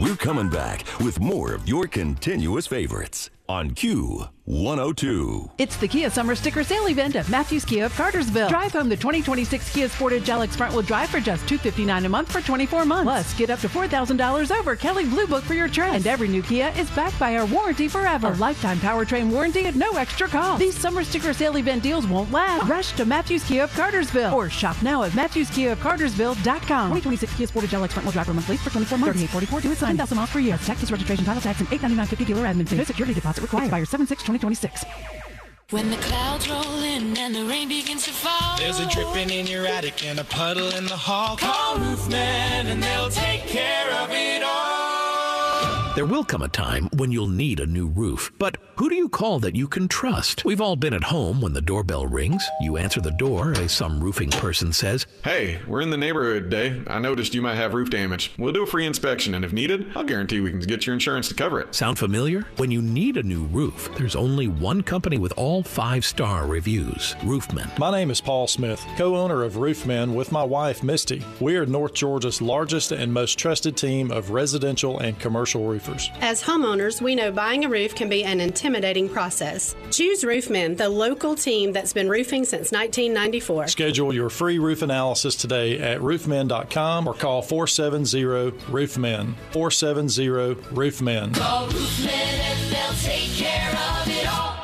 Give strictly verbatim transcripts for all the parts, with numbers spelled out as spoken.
We're coming back with more of your continuous favorites on Q one oh two. It's the Kia Summer Sticker Sale event at Matthews Kia of Cartersville. Drive home the twenty twenty-six Kia Sportage L X front-wheel drive for just two hundred fifty-nine dollars a month for twenty-four months. Plus, get up to four thousand dollars over Kelley Blue Book for your trip. And every new Kia is backed by our warranty forever. A lifetime powertrain warranty at no extra cost. These Summer Sticker Sale event deals won't last. Rush to Matthews Kia of Cartersville or shop now at matthews kia of cartersville dot com. twenty twenty-six Kia Sportage L X front-wheel drive per month lease for twenty-four months. thirty-eight forty-four due at sign. ten thousand miles per year. Taxes, registration, title tax, and eight ninety-nine fifty dealer admin fee. No security deposit required. Expires seven six twenty twenty-six. When the clouds roll in and the rain begins to fall, there's a dripping in your attic and a puddle in the hall. Call Roofman and they'll take care of it all. There will come a time when you'll need a new roof, but who do you call that you can trust? We've all been at home when the doorbell rings. You answer the door as some roofing person says, "Hey, we're in the neighborhood today. I noticed you might have roof damage. We'll do a free inspection, and if needed, I'll guarantee we can get your insurance to cover it." Sound familiar? When you need a new roof, there's only one company with all five-star reviews, Roofman. My name is Paul Smith, co-owner of Roofman with my wife, Misty. We are North Georgia's largest and most trusted team of residential and commercial roofers. As homeowners, we know buying a roof can be an intimidating process. Choose Roofman, the local team that's been roofing since nineteen ninety-four. Schedule your free roof analysis today at roofman dot com or call four seven zero roofman. four seven zero roofman. call Roofman and they'll take care of it all.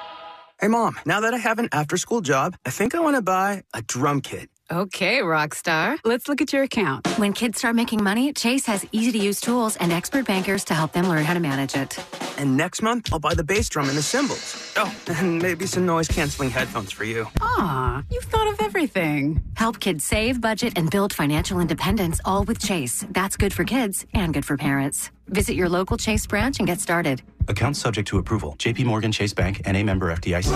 Hey, Mom, now that I have an after-school job, I think I want to buy a drum kit. Okay, rock star. Let's look at your account. When kids start making money, Chase has easy-to-use tools and expert bankers to help them learn how to manage it. And next month, I'll buy the bass drum and the cymbals. Oh, and maybe some noise-canceling headphones for you. Aw, you've thought of everything. Help kids save, budget, and build financial independence, all with Chase. That's good for kids and good for parents. Visit your local Chase branch and get started. Account subject to approval. J P Morgan Chase Bank and a member F D I C.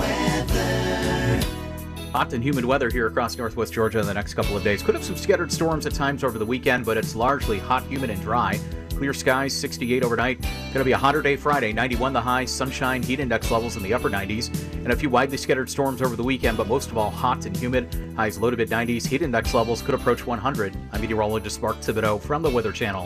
Hot and humid weather here across northwest Georgia in the next couple of days. Could have some scattered storms at times over the weekend, but it's largely hot, humid, and dry. Clear skies, sixty-eight overnight. Going to be a hotter day Friday, ninety-one the high, sunshine, heat index levels in the upper nineties, and a few widely scattered storms over the weekend, but most of all hot and humid. Highs low to mid nineties, heat index levels could approach one hundred. I'm meteorologist Mark Thibodeau from the Weather Channel.